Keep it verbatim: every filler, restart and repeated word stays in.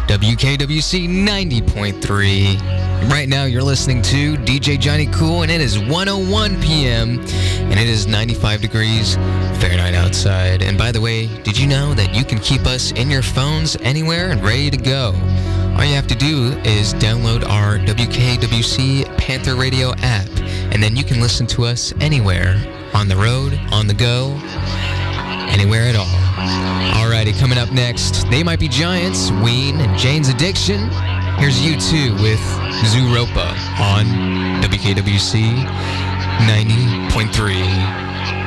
W K W C ninety point three. Right now you're listening to D J Johnny Cool, and it is one oh one p.m. and it is ninety-five degrees Fahrenheit outside. And by the way, did you know that you can keep us in your phones anywhere and ready to go? All you have to do is download our W K W C Panther Radio app, and then you can listen to us anywhere, on the road, on the go, anywhere at all. Alrighty, coming up next, They Might Be Giants, Ween, and Jane's Addiction. Here's U two with Zooropa on W K W C ninety point three.